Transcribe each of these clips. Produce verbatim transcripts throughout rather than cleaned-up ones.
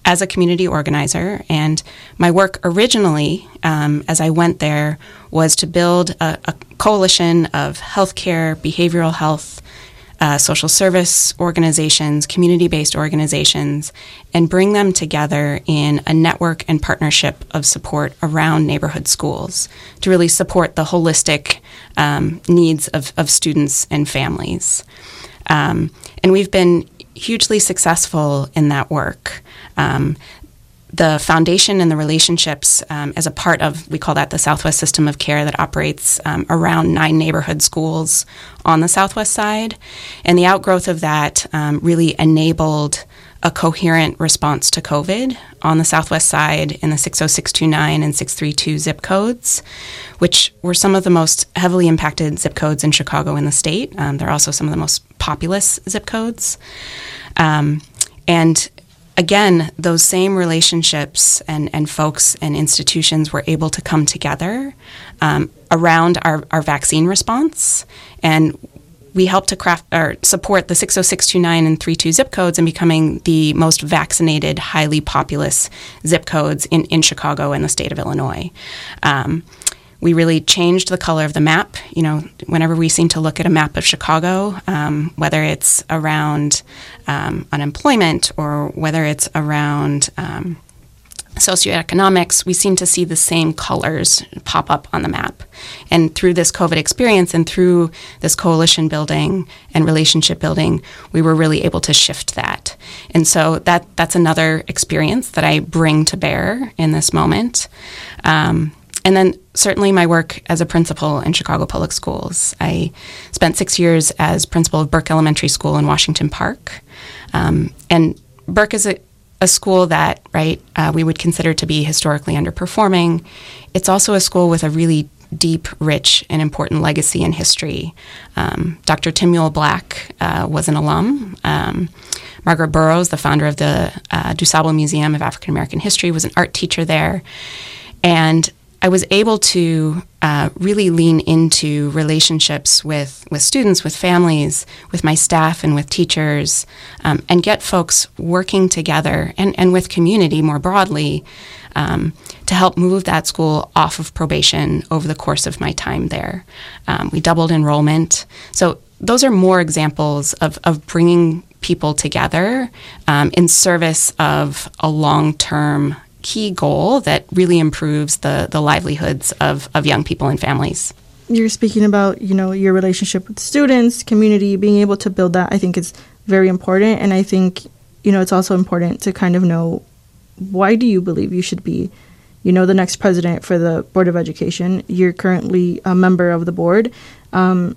as a community organizer. And my work originally, um, as I went there, was to build a, a coalition of healthcare, behavioral health, uh, social service organizations, community-based organizations, and bring them together in a network and partnership of support around neighborhood schools to really support the holistic um, needs of, of students and families. Um, and we've been hugely successful in that work. Um, the foundation and the relationships um, as a part of, we call that the Southwest System of Care that operates um, around nine neighborhood schools on the Southwest side. And the outgrowth of that um, really enabled a coherent response to COVID on the Southwest side in the six oh six two nine and six three two zip codes, which were some of the most heavily impacted zip codes in Chicago in the state. Um, they're also some of the most populous zip codes. Um, and Again, those same relationships and, and folks and institutions were able to come together um, around our, our vaccine response. And we helped to craft or support the six oh six two nine and three two zip codes in becoming the most vaccinated, highly populous zip codes in, in Chicago and the state of Illinois. Um, We really changed the color of the map. You know, whenever we seem to look at a map of Chicago, um, whether it's around um, unemployment or whether it's around um, socioeconomics, we seem to see the same colors pop up on the map. And through this COVID experience and through this coalition building and relationship building, we were really able to shift that. And so that that's another experience that I bring to bear in this moment. Um, And then certainly my work as a principal in Chicago Public Schools. I spent six years as principal of Burke Elementary School in Washington Park. Um, and Burke is a, a school that, right, uh, we would consider to be historically underperforming. It's also a school with a really deep, rich, and important legacy and history. Um, Doctor Timuel Black uh, was an alum. Um, Margaret Burroughs, the founder of the uh, DuSable Museum of African American History, was an art teacher there. And I was able to uh, really lean into relationships with, with students, with families, with my staff, and with teachers, um, and get folks working together and, and with community more broadly um, to help move that school off of probation over the course of my time there. Um, we doubled enrollment. So those are more examples of, of bringing people together um, in service of a long-term key goal that really improves the, the livelihoods of, of young people and families. You're speaking about, you know, your relationship with students, community, being able to build that, I think is very important. And I think, you know, it's also important to kind of know, why do you believe you should be, you know, the next president for the Board of Education? You're currently a member of the board. Um,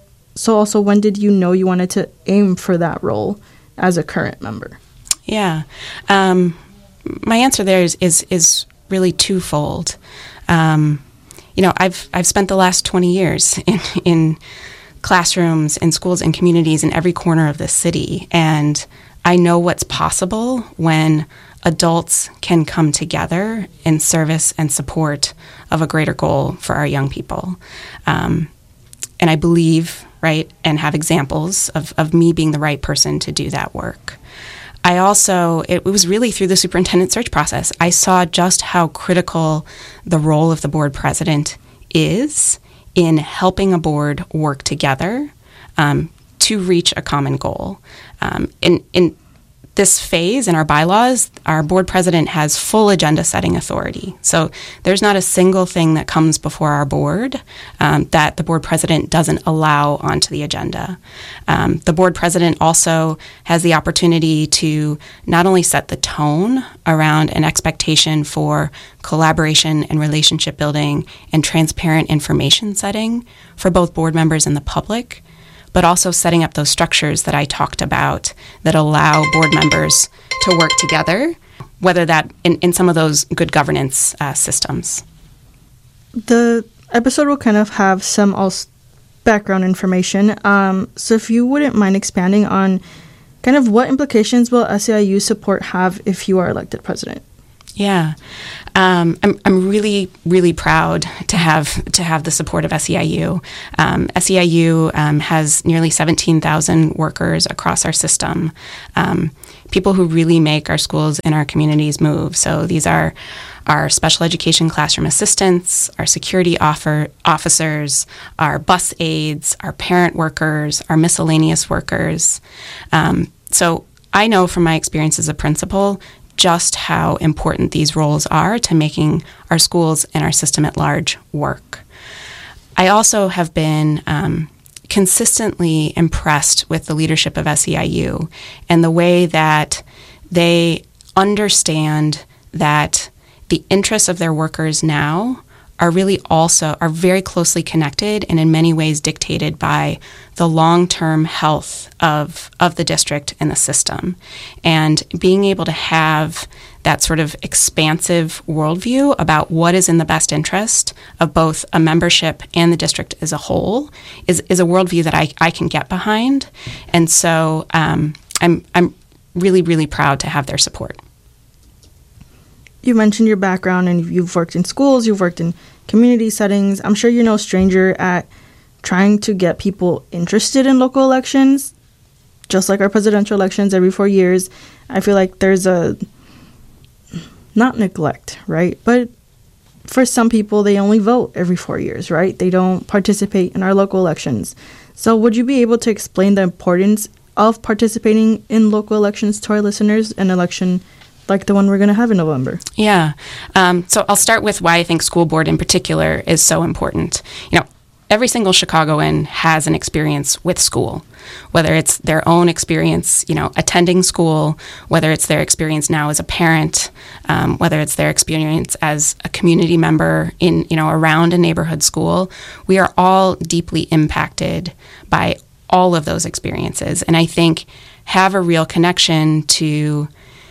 so also, when did you know you wanted to aim for that role as a current member? Yeah. Um, My answer there is is, is really twofold. Um, you know, I've I've spent the last twenty years in, in classrooms, in schools, and communities in every corner of this city, and I know what's possible when adults can come together in service and support of a greater goal for our young people. Um, and I believe, right, and have examples of, of me being the right person to do that work. I also, it was really through the superintendent search process, I saw just how critical the role of the board president is in helping a board work together um, to reach a common goal. Um, in, in this phase in our bylaws, our board president has full agenda setting authority. So there's not a single thing that comes before our board um, that the board president doesn't allow onto the agenda. Um, the board president also has the opportunity to not only set the tone around an expectation for collaboration and relationship building and transparent information setting for both board members and the public, but also setting up those structures that I talked about that allow board members to work together, whether that in, in some of those good governance uh, systems. The episode will kind of have some else background information. Um, so if you wouldn't mind expanding on kind of what implications will S E I U support have if you are elected president? Yeah, um, I'm I'm really really proud to have to have the support of S E I U. Um, S E I U um, has nearly seventeen thousand workers across our system. Um, people who really make our schools and our communities move. So these are our special education classroom assistants, our security offer, officers, our bus aides, our parent workers, our miscellaneous workers. Um, so I know from my experience as a principal just how important these roles are to making our schools and our system at large work. I also have been um, consistently impressed with the leadership of S E I U and the way that they understand that the interests of their workers now are really also are very closely connected and in many ways dictated by the long-term health of of the district and the system. And being able to have that sort of expansive worldview about what is in the best interest of both a membership and the district as a whole is, is a worldview that I, I can get behind. And so um, I'm I'm really, really proud to have their support. You mentioned your background and you've worked in schools, you've worked in community settings. I'm sure you're no stranger at trying to get people interested in local elections, just like our presidential elections every four years. I feel like there's a, not neglect, right? But for some people, they only vote every four years, right? They don't participate in our local elections. So would you be able to explain the importance of participating in local elections to our listeners, an election like the one we're going to have in November? Yeah. Um, so I'll start with why I think school board in particular is so important. You know, every single Chicagoan has an experience with school, whether it's their own experience, you know, attending school, whether it's their experience now as a parent, um, whether it's their experience as a community member in, you know, around a neighborhood school. We are all deeply impacted by all of those experiences. And I think have a real connection to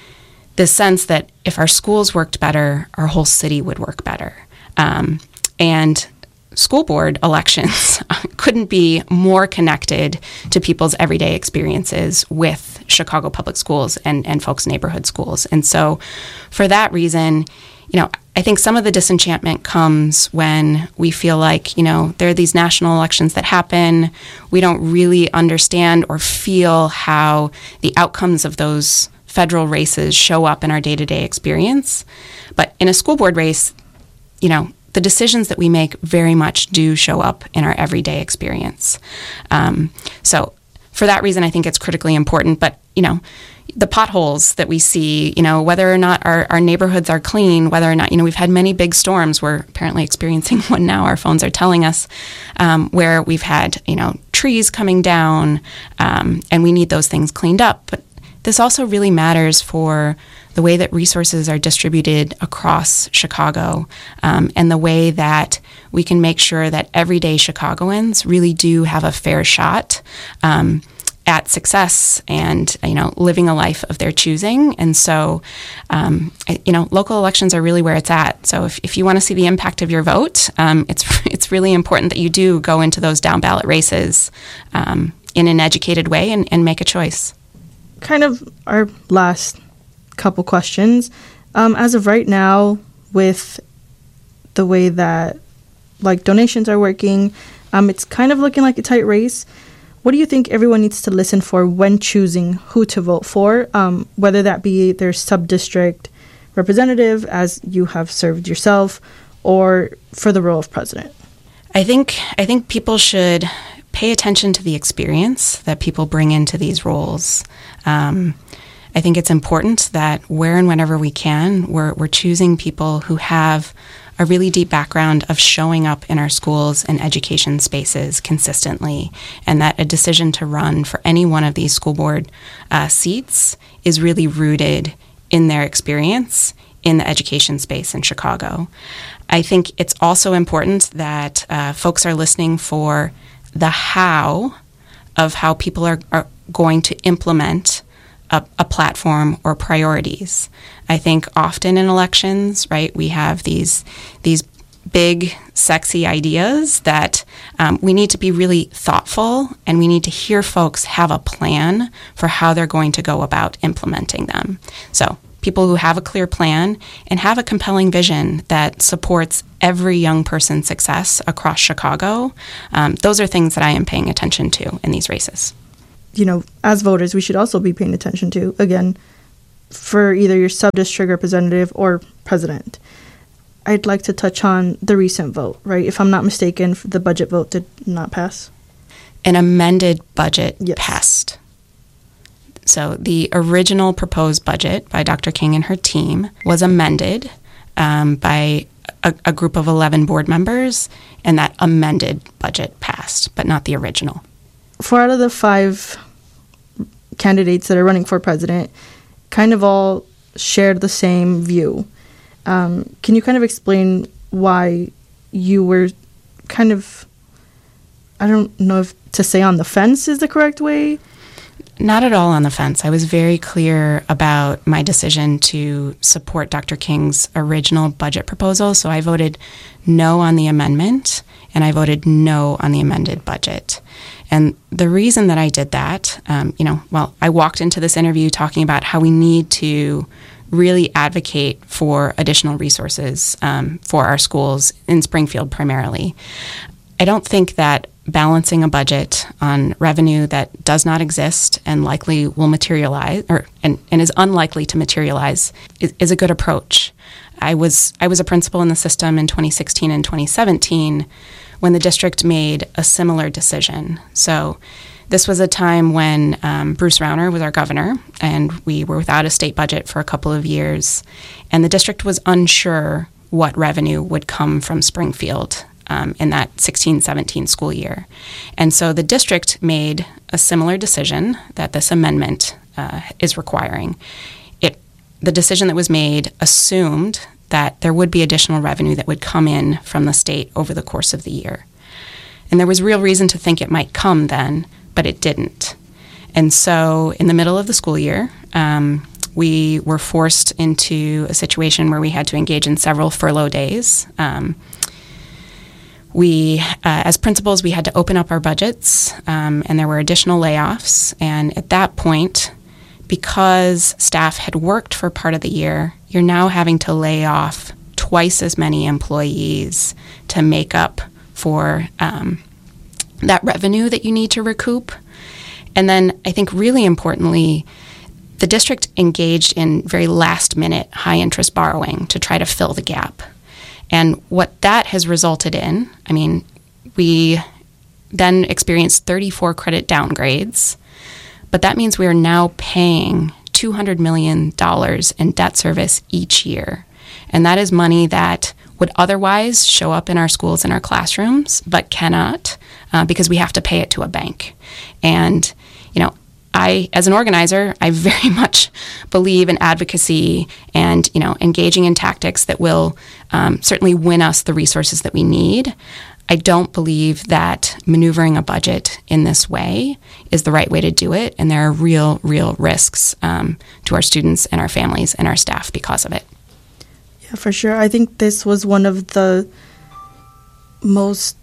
the sense that if our schools worked better, our whole city would work better. Um, and school board elections couldn't be more connected to people's everyday experiences with Chicago Public Schools and, and folks' neighborhood schools. And so for that reason, you know, I think some of the disenchantment comes when we feel like, you know, there are these national elections that happen. We don't really understand or feel how the outcomes of those federal races show up in our day-to-day experience. But in a school board race, you know, the decisions that we make very much do show up in our everyday experience. Um, so for that reason, I think it's critically important. But, you know, the potholes that we see, you know, whether or not our, our neighborhoods are clean, whether or not, you know, we've had many big storms. We're apparently experiencing one now, our phones are telling us, um, where we've had, you know, trees coming down, um, and we need those things cleaned up. But this also really matters for the way that resources are distributed across Chicago, um, and the way that we can make sure that everyday Chicagoans really do have a fair shot um, at success and, you know, living a life of their choosing. And so, um, you know, local elections are really where it's at. So if, if you want to see the impact of your vote, um, it's it's really important that you do go into those down ballot races um, in an educated way and, and make a choice. Kind of our last couple questions. Um, as of right now, with the way that like donations are working, um, it's kind of looking like a tight race. What do you think everyone needs to listen for when choosing who to vote for, um, whether that be their sub-district representative, as you have served yourself, or for the role of president? I think I think people should pay attention to the experience that people bring into these roles. Um, I think it's important that where and whenever we can, we're, we're choosing people who have a really deep background of showing up in our schools and education spaces consistently, and that a decision to run for any one of these school board uh, seats is really rooted in their experience in the education space in Chicago. I think it's also important that uh, folks are listening for the how of how people are, are going to implement a, a platform or priorities. I think often in elections, right, we have these these big, sexy ideas that um, we need to be really thoughtful, and we need to hear folks have a plan for how they're going to go about implementing them. So people who have a clear plan and have a compelling vision that supports every young person's success across Chicago, um, those are things that I am paying attention to in these races. You know, as voters, we should also be paying attention to, again, for either your sub-district representative or president. I'd like to touch on the recent vote, right? If I'm not mistaken, the budget vote did not pass. An amended budget Yes. passed. So the original proposed budget by Doctor King and her team was amended um, by a, a group of eleven board members, and that amended budget passed, but not the original. Four out of the five candidates that are running for president kind of all shared the same view. Um, can you kind of explain why you were kind of, I don't know if to say on the fence is the correct way? Not at all on the fence. I was very clear about my decision to support Doctor King's original budget proposal, so I voted no on the amendment, and I voted no on the amended budget. And the reason that I did that, um, you know, well, I walked into this interview talking about how we need to really advocate for additional resources um, for our schools in Springfield primarily. I don't think that balancing a budget on revenue that does not exist and likely will materialize, or and, and is unlikely to materialize, is, is a good approach. I was I was a principal in the system in twenty sixteen and twenty seventeen when the district made a similar decision. So this was a time when um, Bruce Rauner was our governor, and we were without a state budget for a couple of years, and the district was unsure what revenue would come from Springfield Um, in that sixteen seventeen school year. And so the district made a similar decision that this amendment uh, is requiring. It, the decision that was made assumed that there would be additional revenue that would come in from the state over the course of the year. And there was real reason to think it might come then, but it didn't. And so in the middle of the school year, um, we were forced into a situation where we had to engage in several furlough days. Um, We, uh, as principals, we had to open up our budgets, um, and there were additional layoffs. And at that point, because staff had worked for part of the year, you're now having to lay off twice as many employees to make up for um, that revenue that you need to recoup. And then I think really importantly, the district engaged in very last-minute high-interest borrowing to try to fill the gap. And what that has resulted in, I mean, we then experienced thirty-four credit downgrades, but that means we are now paying two hundred million dollars in debt service each year. And that is money that would otherwise show up in our schools and our classrooms, but cannot uh, because we have to pay it to a bank. And, you know, I, as an organizer, I very much believe in advocacy and, you know, engaging in tactics that will um, certainly win us the resources that we need. I don't believe that maneuvering a budget in this way is the right way to do it, and there are real, real risks um, to our students and our families and our staff because of it. Yeah, for sure. I think this was one of the most,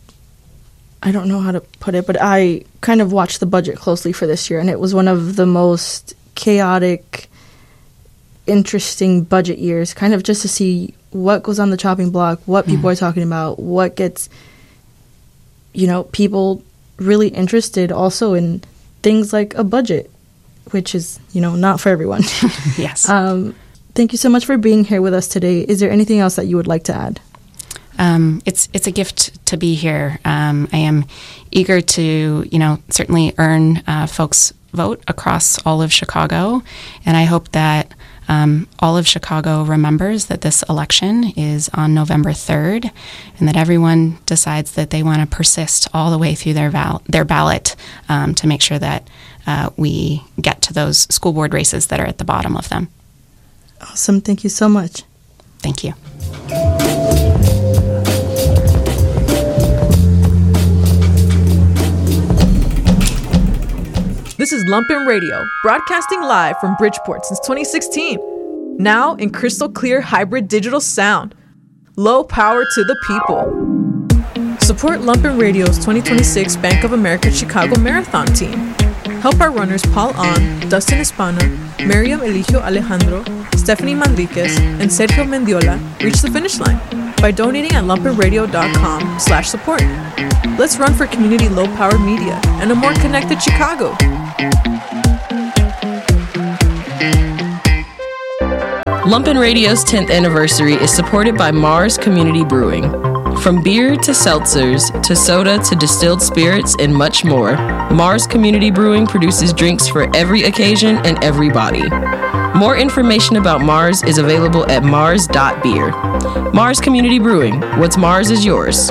I don't know how to put it, but I kind of watched the budget closely for this year, and it was one of the most chaotic, interesting budget years, kind of just to see what goes on the chopping block, what people mm. are talking about, what gets, you know, people really interested also in things like a budget, which is, you know, not for everyone. Yes. Um, thank you so much for being here with us today. Is there anything else that you would like to add? Um, it's it's a gift to be here. Um, I am eager to, you know, certainly earn uh, folks' vote across all of Chicago, and I hope that um, all of Chicago remembers that this election is on November third, and that everyone decides that they want to persist all the way through their val- their ballot um, to make sure that uh, we get to those school board races that are at the bottom of them. Awesome. Thank you so much. Thank you. This is Lumpen Radio, broadcasting live from Bridgeport since twenty sixteen. Now in crystal clear hybrid digital sound. Low power to the people. Support Lumpen Radio's twenty twenty-six Bank of America Chicago Marathon team. Help our runners Paul On, Dustin Espana, Miriam Eligio Alejandro, Stephanie Manriquez, and Sergio Mendiola reach the finish line by donating at lumpenradio.com slash support. Let's run for community low-powered media and a more connected Chicago. Lumpen Radio's tenth anniversary is supported by Mars Community Brewing. From beer to seltzers, to soda to distilled spirits, and much more, Mars Community Brewing produces drinks for every occasion and every body. More information about Mars is available at mars dot beer. Mars Community Brewing. What's Mars is yours.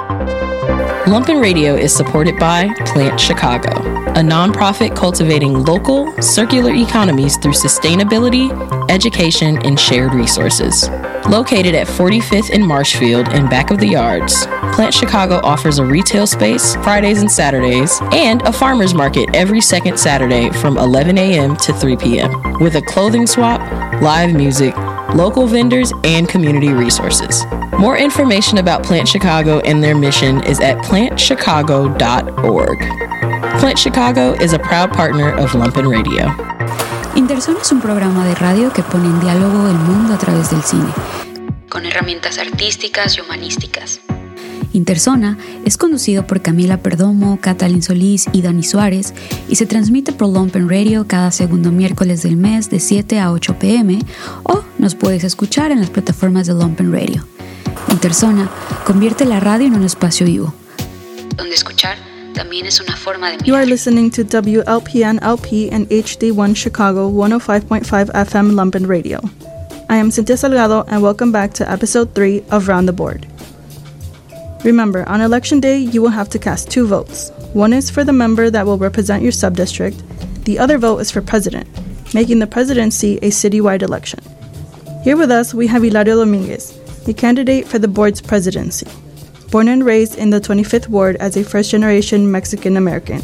Lumpen Radio is supported by Plant Chicago, a nonprofit cultivating local, circular economies through sustainability, education, and shared resources. Located at forty-fifth and Marshfield in back of the yards, Plant Chicago offers a retail space Fridays and Saturdays and a farmer's market every second Saturday from eleven a.m. to three p.m. with a clothing swap, live music, local vendors, and community resources. More information about Plant Chicago and their mission is at plant chicago dot org. Plant Chicago is a proud partner of Lumpen Radio. Interzona es un programa de radio que pone en diálogo el mundo a través del cine, con herramientas artísticas y humanísticas. Interzona es conducido por Camila Perdomo, Catalin Solís y Dani Suárez y se transmite por Lumpen Radio cada segundo miércoles del mes de siete a ocho p.m. o nos puedes escuchar en las plataformas de Lumpen Radio. Interzona convierte la radio en un espacio vivo, donde escuchar también es una forma de mirar. You are listening to W L P N L P and H D one Chicago one oh five point five F M Lumpen Radio. I am Cynthia Salgado and welcome back to episode three of Round the Board. Remember, on election day, you will have to cast two votes. One is for the member that will represent your subdistrict. The other vote is for president, making the presidency a citywide election. Here with us, we have Hilario Dominguez, a candidate for the board's presidency. Born and raised in the twenty-fifth Ward as a first-generation Mexican-American.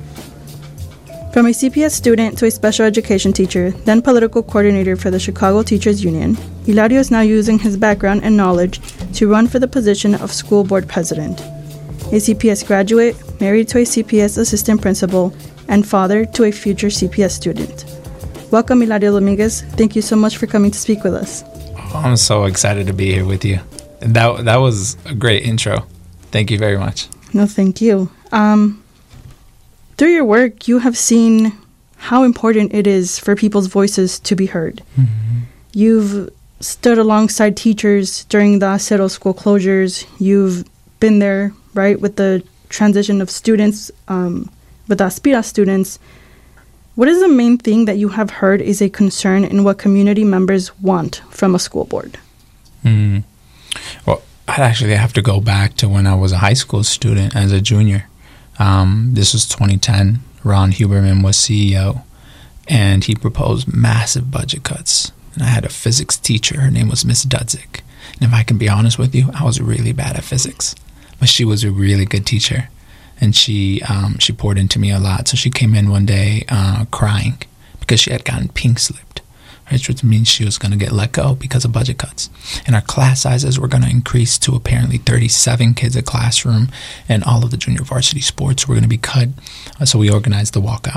From a C P S student to a special education teacher, then political coordinator for the Chicago Teachers Union, Hilario is now using his background and knowledge to run for the position of school board president. A C P S graduate, married to a C P S assistant principal, and father to a future C P S student. Welcome, Hilario Dominguez. Thank you so much for coming to speak with us. I'm so excited to be here with you. That that was a great intro. Thank you very much. No, thank you. Um, through your work, you have seen how important it is for people's voices to be heard. Mm-hmm. You've stood alongside teachers during the Acero school closures. You've been there, right, with the transition of students, um, with the Aspira students. What is the main thing that you have heard is a concern in what community members want from a school board? Mm-hmm. Well, I'd actually have to go back to when I was a high school student as a junior. Um, this was twenty ten. Ron Huberman was C E O, and he proposed massive budget cuts. And I had a physics teacher. Her name was Miss Dudzik. And if I can be honest with you, I was really bad at physics. But she was a really good teacher, and she um, she poured into me a lot. So she came in one day uh, crying because she had gotten pink slipped. Which means she was going to get let go because of budget cuts. And our class sizes were going to increase to apparently thirty-seven kids a classroom, and all of the junior varsity sports were going to be cut. So we organized the walkout.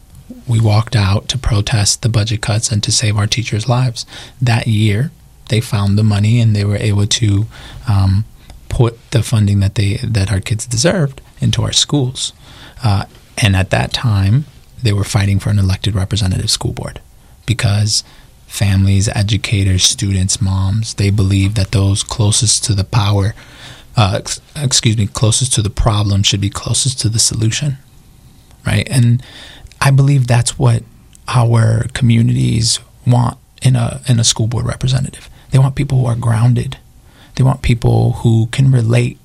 We walked out to protest the budget cuts and to save our teachers' lives. That year, they found the money and they were able to um, put the funding that they that our kids deserved into our schools. Uh, and at that time, they were fighting for an elected representative school board, because families, educators, students, moms, they believe that those closest to the power, uh, ex- excuse me, closest to the problem should be closest to the solution, right? And I believe that's what our communities want in a in a school board representative. They want people who are grounded. They want people who can relate,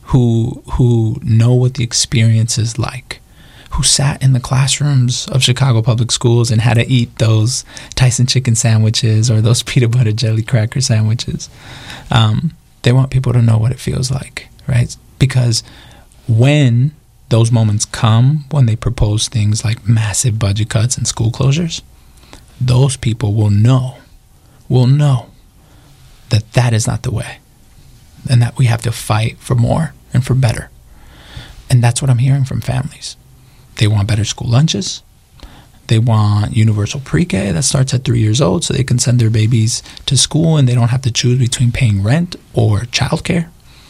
who who know what the experience is like, who sat in the classrooms of Chicago Public Schools and had to eat those Tyson chicken sandwiches or those peanut butter jelly cracker sandwiches. Um, they want people to know what it feels like, right? Because when those moments come, when they propose things like massive budget cuts and school closures, those people will know, will know that that is not the way, and that we have to fight for more and for better. And that's what I'm hearing from families. They want better school lunches. They want universal pre-K that starts at three years old so they can send their babies to school and they don't have to choose between paying rent or childcare.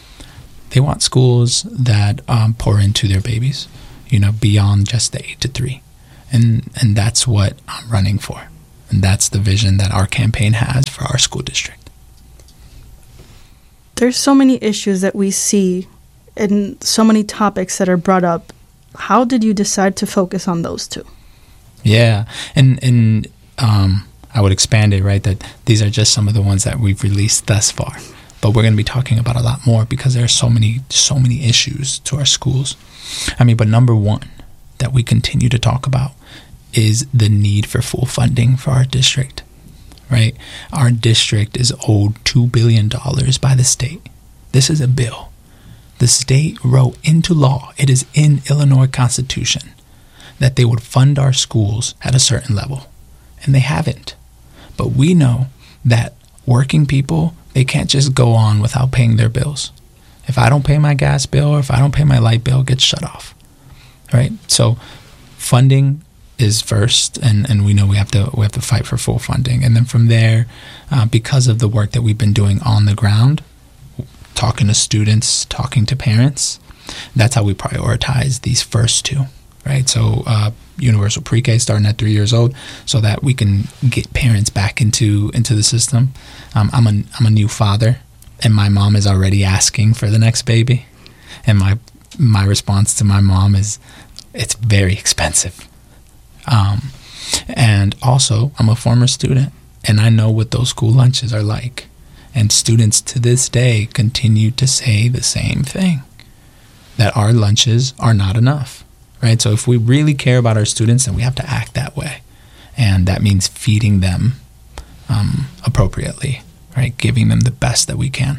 They want schools that um, pour into their babies, you know, beyond just the eight to three. And and that's what I'm running for. And that's the vision that our campaign has for our school district. There's so many issues that we see and so many topics that are brought up. How did you decide to focus on those two? Yeah, and and um, I would expand it, right, that these are just some of the ones that we've released thus far. But we're going to be talking about a lot more because there are so many, so many issues to our schools. I mean, but number one that we continue to talk about is the need for full funding for our district, right? Our district is owed two billion dollars by the state. This is a bill. The state wrote into law, it is in Illinois Constitution, that they would fund our schools at a certain level. And they haven't. But we know that working people, they can't just go on without paying their bills. If I don't pay my gas bill or if I don't pay my light bill, it gets shut off, right? So funding is first, and, and we know we have to we have to fight for full funding. And then from there, uh, because of the work that we've been doing on the ground, talking to students, talking to parents, that's how we prioritize these first two, right? So uh, universal pre-K starting at three years old, so that we can get parents back into into the system. Um, I'm a I'm a new father, and my mom is already asking for the next baby, and my my response to my mom is, it's very expensive. Um, and also, I'm a former student, and I know what those school lunches are like. And students to this day continue to say the same thing, that our lunches are not enough, right? So if we really care about our students, then we have to act that way. And that means feeding them um, appropriately, right? Giving them the best that we can.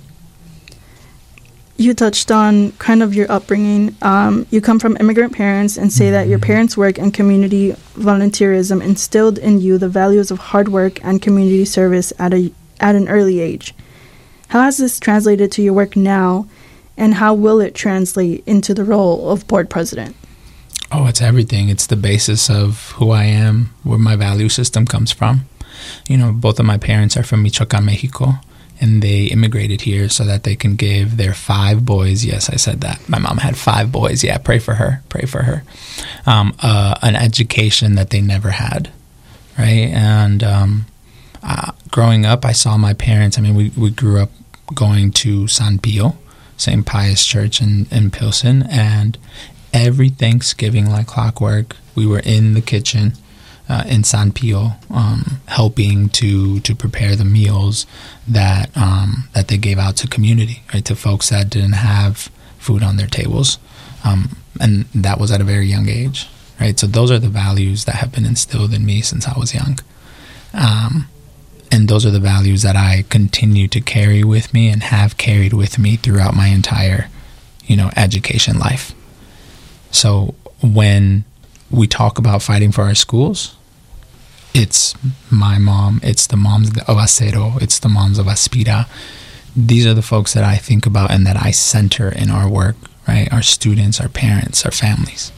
You touched on kind of your upbringing. Um, you come from immigrant parents and say mm-hmm. that your parents' work and community volunteerism instilled in you the values of hard work and community service at a at an early age. How has this translated to your work now, and how will it translate into the role of board president? Oh, it's everything. It's the basis of who I am, where my value system comes from. You know, both of my parents are from Michoacán, Mexico, and they immigrated here so that they can give their five boys, yes, I said that. My mom had five boys. Yeah, pray for her. Pray for her. Um, uh, an education that they never had, right? And um, uh, growing up, I saw my parents. I mean, we, we grew up going to San Pio, Saint Pius Church in, in Pilsen, and every Thanksgiving, like clockwork, we were in the kitchen uh, in San Pio, um, helping to to prepare the meals that um, that they gave out to community, right, to folks that didn't have food on their tables, um, and that was at a very young age, right? So those are the values that have been instilled in me since I was young, um, and those are the values that I continue to carry with me and have carried with me throughout my entire, you know, education life. So when we talk about fighting for our schools, it's my mom, it's the moms of Acero, it's the moms of Aspira. These are the folks that I think about and that I center in our work, right? Our students, our parents, our families.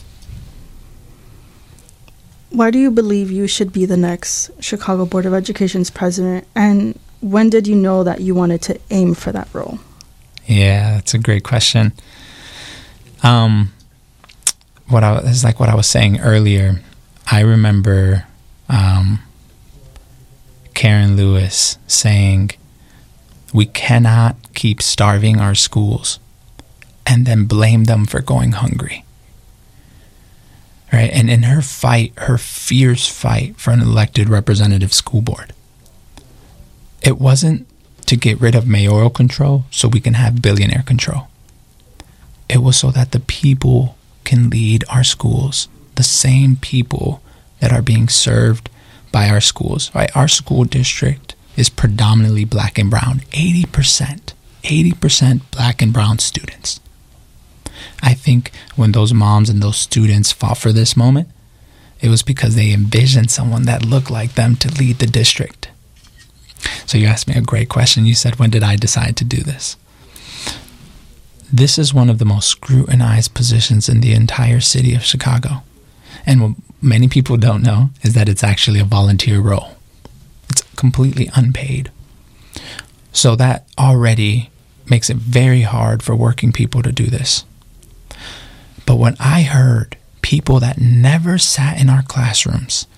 Why do you believe you should be the next Chicago Board of Education's president? And when did you know that you wanted to aim for that role? Yeah, that's a great question. Um, what I it's like what I was saying earlier. I remember um, Karen Lewis saying, "We cannot keep starving our schools and then blame them for going hungry." Right? And in her fight, her fierce fight for an elected representative school board, it wasn't to get rid of mayoral control so we can have billionaire control. It was so that the people can lead our schools, the same people that are being served by our schools. Right? Our school district is predominantly black and brown, eighty percent, eighty percent black and brown students. I think when those moms and those students fought for this moment, it was because they envisioned someone that looked like them to lead the district. So you asked me a great question. You said, when did I decide to do this? This is one of the most scrutinized positions in the entire city of Chicago. And what many people don't know is that it's actually a volunteer role. It's completely unpaid. So that already makes it very hard for working people to do this. But when I heard people that never sat in our classrooms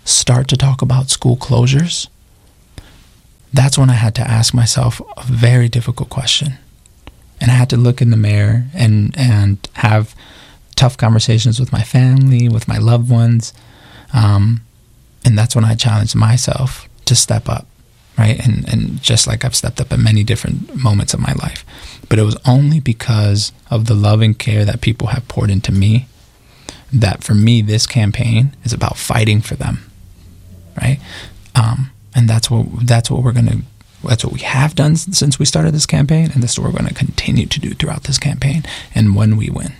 start to talk about school closures, that's when I had to ask myself a very difficult question. And I had to look in the mirror and, and have tough conversations with my family, with my loved ones. Um, and that's when I challenged myself to step up, right? And, and just like I've stepped up in many different moments of my life. But it was only because of the love and care that people have poured into me that for me, this campaign is about fighting for them, right? Um, and that's what that's what we're going to, that's what we have done since we started this campaign, and this is what we're going to continue to do throughout this campaign and when we win.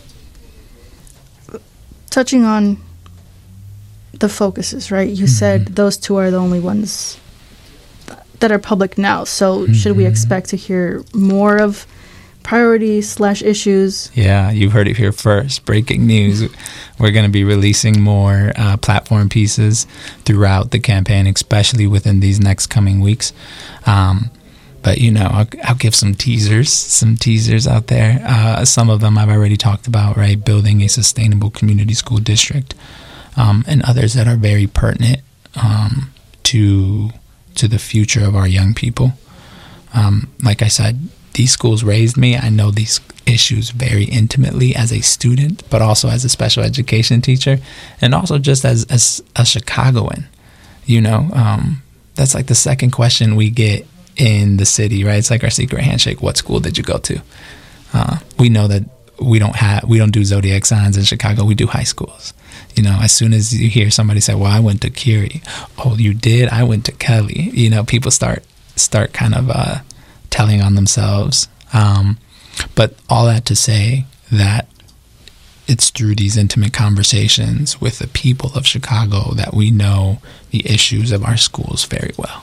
Touching on the focuses, right? You mm-hmm. said those two are the only ones that are public now. So mm-hmm. should we expect to hear more of priorities slash issues? Yeah, you've heard it here first. Breaking news. We're going to be releasing more uh, platform pieces throughout the campaign, especially within these next coming weeks. Um, but, you know, I'll, I'll give some teasers, some teasers out there. Uh, some of them I've already talked about, right? Building a sustainable community school district, um, and others that are very pertinent um, to to the future of our young people. Um, like I said, these schools raised me. I know these issues very intimately as a student, but also as a special education teacher, and also just as, as a Chicagoan. You know, um, that's like the second question we get in the city, right? It's like our secret handshake. What school did you go to? Uh, we know that we don't have, we don't do zodiac signs in Chicago. We do high schools. You know, as soon as you hear somebody say, well, I went to Curie. Oh, you did? I went to Kelly. You know, people start, start kind of, uh, telling on themselves. Um, but all that to say that it's through these intimate conversations with the people of Chicago that we know the issues of our schools very well.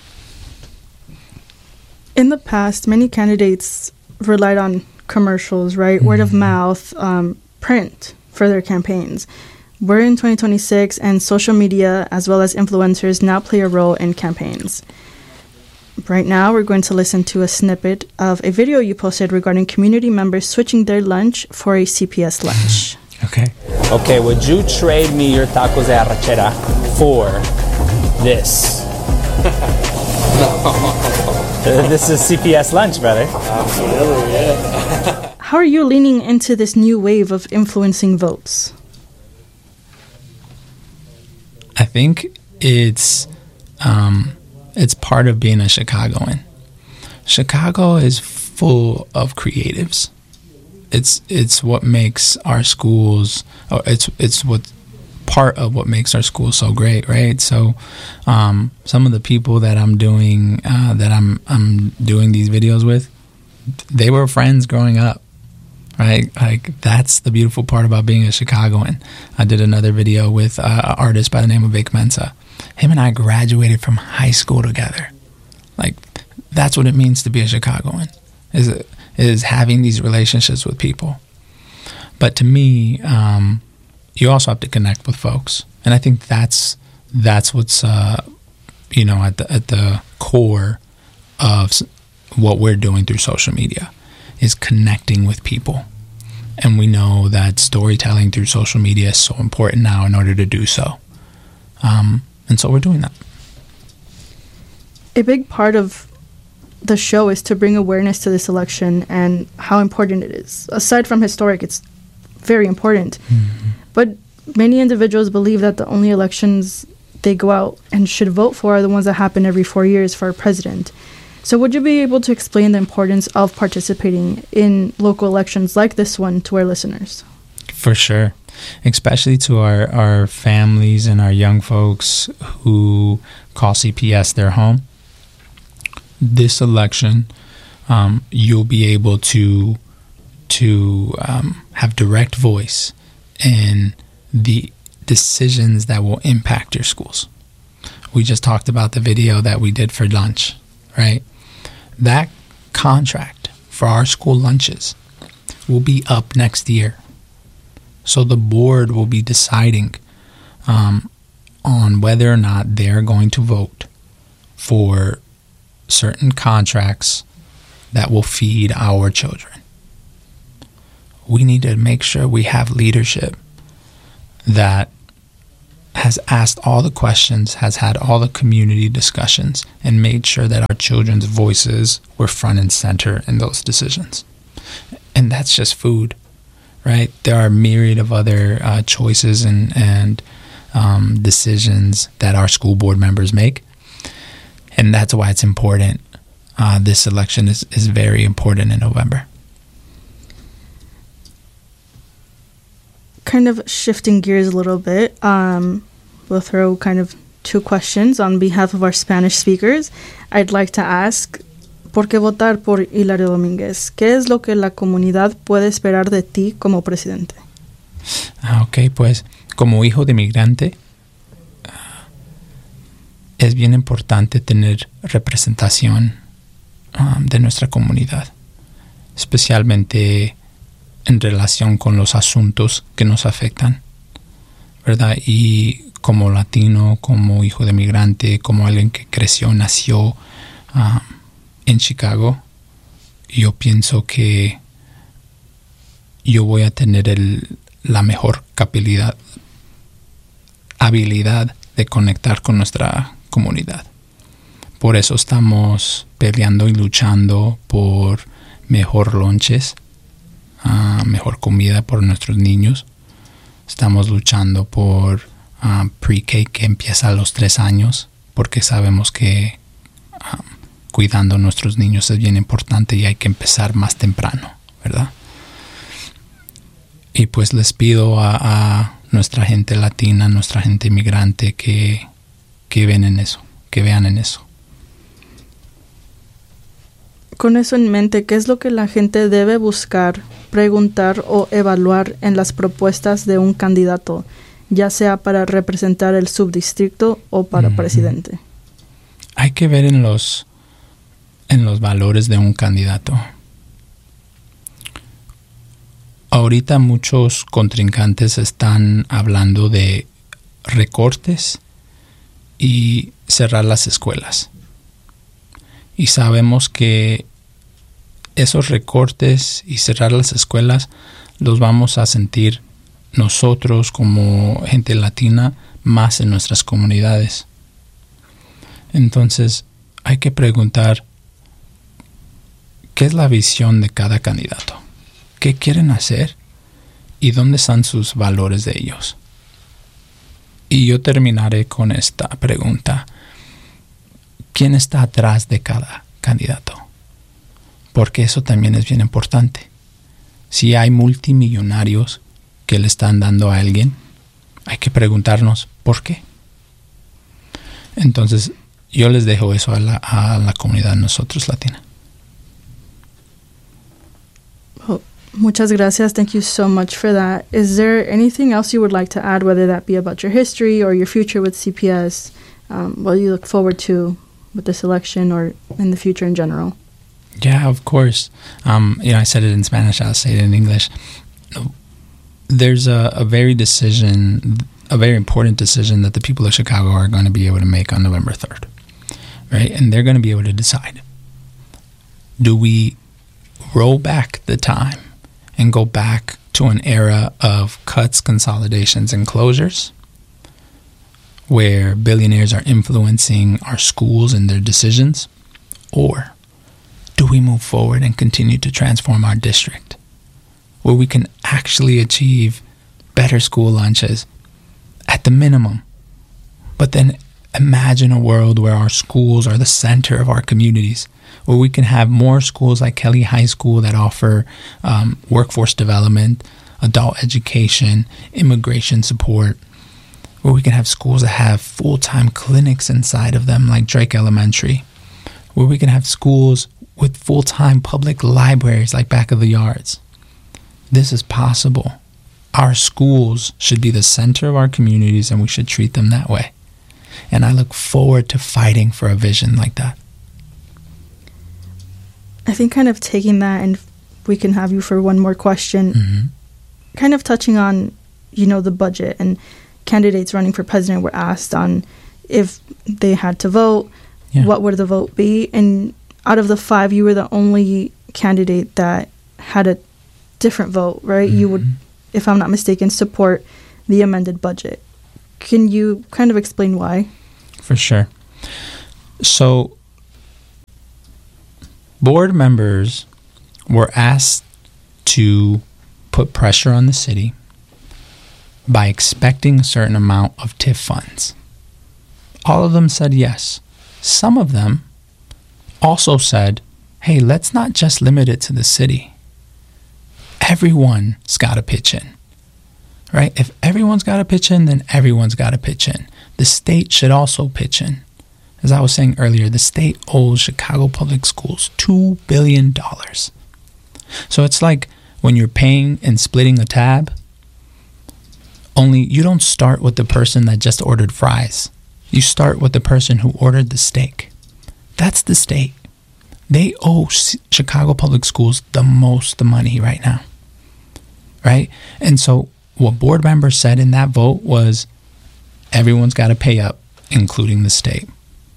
In the past, many candidates relied on commercials, right? Mm-hmm. Word of mouth, um, print for their campaigns. We're in twenty twenty-six, and social media as well as influencers now play a role in campaigns. Right now, we're going to listen to a snippet of a video you posted regarding community members switching their lunch for a C P S lunch. Okay. Okay, would you trade me your tacos de arrachera for this? No. This is C P S lunch, brother. Absolutely, yeah. How are you leaning into this new wave of influencing votes? I think it's um, it's part of being a Chicagoan. Chicago is full of creatives. It's it's what makes our schools. Or it's it's what part of what makes our schools so great, right? So, um, some of the people that I'm doing uh, that I'm I'm doing these videos with, they were friends growing up. Right, like that's the beautiful part about being a Chicagoan. I did another video with uh, an artist by the name of Vic Mensa. Him and I graduated from high school together. Like that's what it means to be a Chicagoan. Is it is having these relationships with people. But to me, um, you also have to connect with folks, and I think that's that's what's uh, you know at the at the core of what we're doing through social media. Is connecting with people. And we know that storytelling through social media is so important now in order to do so. Um, and so we're doing that. A big part of the show is to bring awareness to this election and how important it is. Aside from historic, it's very important. Mm-hmm. But many individuals believe that the only elections they go out and should vote for are the ones that happen every four years for a president. So would you be able to explain the importance of participating in local elections like this one to our listeners? For sure. Especially to our, our families and our young folks who call C P S their home. This election, um, you'll be able to, to um, have direct voice in the decisions that will impact your schools. We just talked about the video that we did for lunch, right? That contract for our school lunches will be up next year. So the board will be deciding um, on whether or not they're going to vote for certain contracts that will feed our children. We need to make sure we have leadership that has asked all the questions, has had all the community discussions, and made sure that our children's voices were front and center in those decisions. And that's just food, right? There are a myriad of other uh, choices and, and um, decisions that our school board members make. And that's why it's important. Uh, this election is, is very important in November. Kind of shifting gears a little bit, um, we'll throw kind of two questions on behalf of our Spanish speakers. I'd like to ask, ¿por qué votar por Hilario Domínguez? ¿Qué es lo que la comunidad puede esperar de ti como presidente? Ah, ok, pues como hijo de migrante, uh, es bien importante tener representación um, de nuestra comunidad, especialmente en relación con los asuntos que nos afectan, ¿verdad? Y como latino, como hijo de migrante, como alguien que creció, nació um, en Chicago, yo pienso que yo voy a tener el, la mejor habilidad, habilidad de conectar con nuestra comunidad. Por eso estamos peleando y luchando por mejor lunches, Uh, mejor comida por nuestros niños. Estamos luchando por uh, pre-K que empieza a los tres años, porque sabemos que um, cuidando a nuestros niños es bien importante y hay que empezar más temprano, ¿verdad? Y pues les pido a, a nuestra gente latina, nuestra gente inmigrante que, que ven en eso, que vean en eso. Con eso en mente, ¿qué es lo que la gente debe buscar, preguntar o evaluar en las propuestas de un candidato, ya sea para representar el subdistrito o para mm-hmm. presidente? Hay que ver en los, en los valores de un candidato. Ahorita muchos contrincantes están hablando de recortes y cerrar las escuelas. Y sabemos que esos recortes y cerrar las escuelas los vamos a sentir nosotros como gente latina más en nuestras comunidades. Entonces hay que preguntar qué es la visión de cada candidato, qué quieren hacer y dónde están sus valores de ellos. Y yo terminaré con esta pregunta. ¿Quién está atrás de cada candidato? Porque eso también es bien importante. Si hay multimillonarios que le están dando a alguien, hay que preguntarnos ¿por qué? Entonces, yo les dejo eso a la, a la comunidad nosotros latina. Oh, muchas gracias. Thank you so much for that. Is there anything else you would like to add, whether that be about your history or your future with C P S, um, what you look forward to with this election or in the future in general? Yeah, of course. Um, you know, I said it in Spanish, I'll say it in English. There's a, a very decision, a very important decision that the people of Chicago are going to be able to make on November third, right? And they're going to be able to decide, do we roll back the time and go back to an era of cuts, consolidations, and closures, where billionaires are influencing our schools and their decisions? Or do we move forward and continue to transform our district, where we can actually achieve better school lunches at the minimum, but then imagine a world where our schools are the center of our communities, where we can have more schools like Kelly High School that offer um, workforce development, adult education, immigration support, where we can have schools that have full-time clinics inside of them like Drake Elementary, where we can have schools with full-time public libraries like Back of the Yards. This is possible. Our schools should be the center of our communities, and we should treat them that way. And I look forward to fighting for a vision like that. I think kind of taking that, and we can have you for one more question, mm-hmm. kind of touching on, you know, the budget, and candidates running for president were asked on if they had to vote, yeah. what would the vote be? And out of the five, you were the only candidate that had a different vote, right? Mm-hmm. You would, if I'm not mistaken, support the amended budget. Can you kind of explain why? For sure. So, board members were asked to put pressure on the city by expecting a certain amount of T I F funds. All of them said yes. Some of them also said, hey, let's not just limit it to the city. Everyone's got to pitch in, right? If everyone's got to pitch in, then everyone's got to pitch in. The state should also pitch in. As I was saying earlier, the state owes Chicago Public Schools two billion dollars. So it's like when you're paying and splitting a tab, only you don't start with the person that just ordered fries. You start with the person who ordered the steak. That's the state. They owe Chicago Public Schools the most the money right now, right? And so what board members said in that vote was everyone's got to pay up, including the state.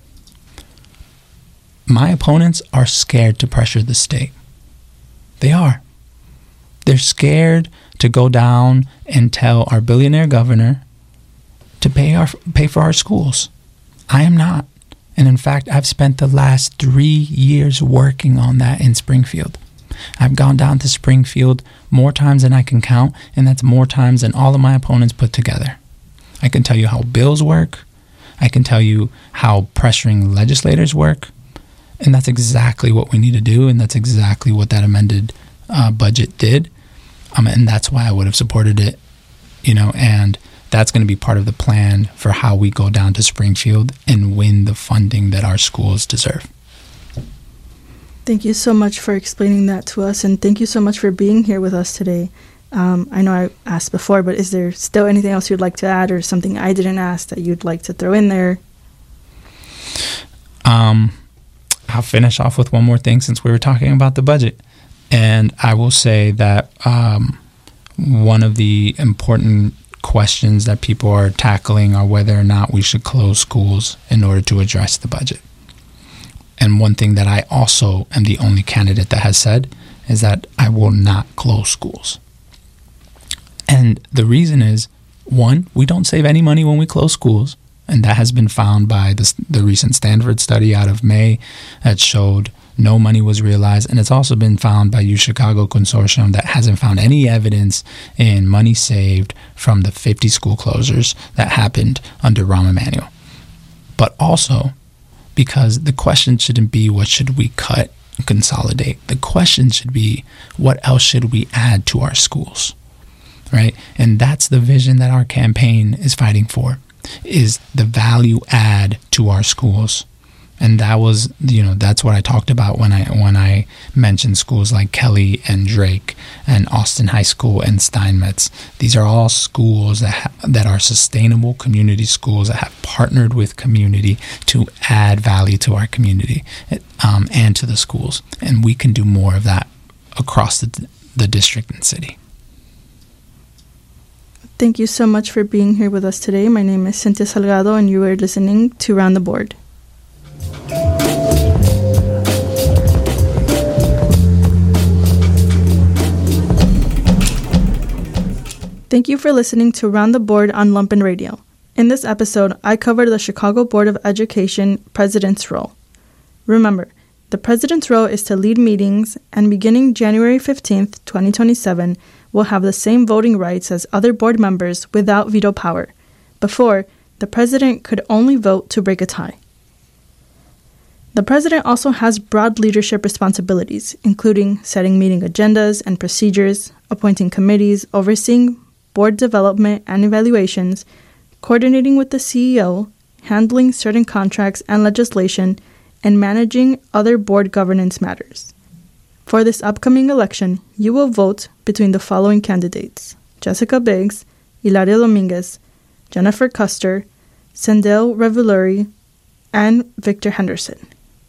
My opponents are scared to pressure the state. They are. They're scared to go down and tell our billionaire governor to pay our pay for our schools. I am not. And in fact, I've spent the last three years working on that in Springfield. I've gone down to Springfield more times than I can count, and that's more times than all of my opponents put together. I can tell you how bills work. I can tell you how pressuring legislators work. And that's exactly what we need to do, and that's exactly what that amended uh, budget did. Um, and that's why I would have supported it, you know, and that's going to be part of the plan for how we go down to Springfield and win the funding that our schools deserve. Thank you so much for explaining that to us, and thank you so much for being here with us today. Um, I know I asked before, but is there still anything else you'd like to add or something I didn't ask that you'd like to throw in there? Um, I'll finish off with one more thing since we were talking about the budget. And I will say that um, one of the important questions that people are tackling are whether or not we should close schools in order to address the budget. And one thing that I also am the only candidate that has said is that I will not close schools. And the reason is, one, we don't save any money when we close schools. And that has been found by the, the recent Stanford study out of May that showed no money was realized. And it's also been found by U Chicago Consortium that hasn't found any evidence in money saved from the fifty school closures that happened under Rahm Emanuel. But also because the question shouldn't be what should we cut and consolidate. The question should be what else should we add to our schools, right? And that's the vision that our campaign is fighting for, is the value add to our schools. And that was, you know, that's what I talked about when I when I mentioned schools like Kelly and Drake and Austin High School and Steinmetz. These are all schools that ha- that are sustainable community schools that have partnered with community to add value to our community um, and to the schools. And we can do more of that across the, the district and city. Thank you so much for being here with us today. My name is Cynthia Salgado, and you are listening to Round the Board. Thank you for listening to Round the Board on Lumpen Radio. In this episode, I covered the Chicago Board of Education President's role. Remember, the President's role is to lead meetings, and beginning January fifteenth, twenty twenty-seven, will have the same voting rights as other board members without veto power. Before, the President could only vote to break a tie. The President also has broad leadership responsibilities, including setting meeting agendas and procedures, appointing committees, overseeing board development and evaluations, coordinating with the C E O, handling certain contracts and legislation, and managing other board governance matters. For this upcoming election, you will vote between the following candidates: Jessica Biggs, Hilario Dominguez, Jennifer Custer, Sendell Revoluri, and Victor Henderson.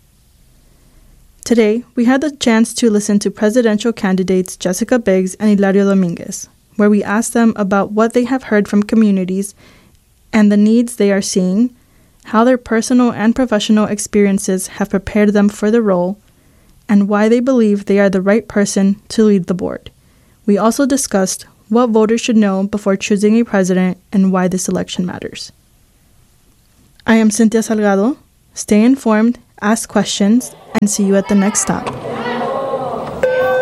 Today, we had the chance to listen to presidential candidates Jessica Biggs and Hilario Dominguez, where we asked them about what they have heard from communities and the needs they are seeing, how their personal and professional experiences have prepared them for the role, and why they believe they are the right person to lead the board. We also discussed what voters should know before choosing a president, and why this election matters. I am Cynthia Salgado. Stay informed, ask questions, and see you at the next stop.